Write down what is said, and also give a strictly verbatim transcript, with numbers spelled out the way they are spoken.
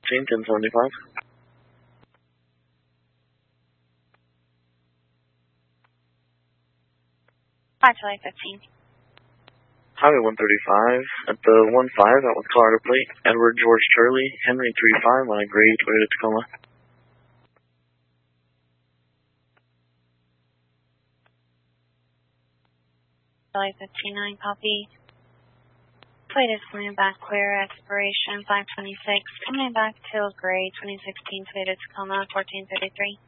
fifteen, ten seventy-five. five Charlie fifteen. Highway one thirty-five at the one five out with Colorado plate. Edward George Charlie, Henry three five on a gray Toyota Tacoma. Charlie fifteen nine, copy. Plate is coming back clear, expiration five twenty-six. Coming back till gray twenty sixteen Toyota Tacoma fourteen thirty-three.